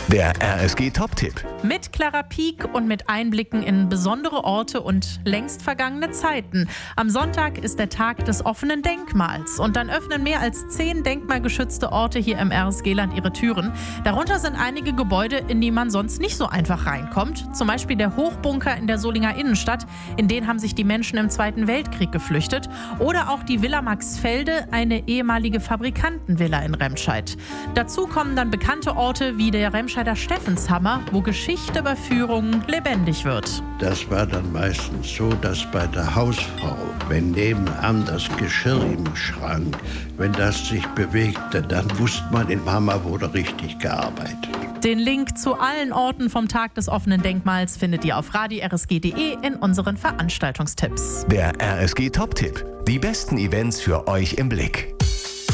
Der RSG-Top-Tipp. Mit Clara Pieck und mit Einblicken in besondere Orte und längst vergangene Zeiten. Am Sonntag ist der Tag des offenen Denkmals. Und dann öffnen mehr als 10 denkmalgeschützte Orte hier im RSG-Land ihre Türen. Darunter sind einige Gebäude, in die man sonst nicht so einfach reinkommt. Zum Beispiel der Hochbunker in der Solinger Innenstadt. In den haben sich die Menschen im Zweiten Weltkrieg geflüchtet. Oder auch die Villa Maxfelde, eine ehemalige Fabrikantenvilla in Remscheid. Dazu kommen dann bekannte Orte wie der Remscheider Steffenshammer, wo Geschichte bei Führungen lebendig wird. Das war dann meistens so, dass bei der Hausfrau, wenn nebenan das Geschirr im Schrank, wenn das sich bewegte, dann wusste man, in Mama wurde richtig gearbeitet. Den Link zu allen Orten vom Tag des offenen Denkmals findet ihr auf radio-rsg.de in unseren Veranstaltungstipps. Der RSG-Top-Tipp. Die besten Events für euch im Blick.